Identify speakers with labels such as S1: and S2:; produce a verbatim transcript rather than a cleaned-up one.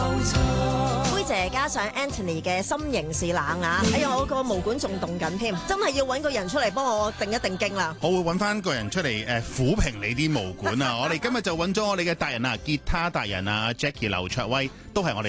S1: 杯姐加上 Anthony 嘅心形是冷啊！哎呀，我個毛管仲動緊添，真係要揾個人出嚟幫我定一定經啦。
S2: 我會揾翻個人出嚟誒撫平你啲毛管啊！我哋今日就揾咗我哋嘅達人啊，吉他達人啊 Jackie 劉卓威，都係我哋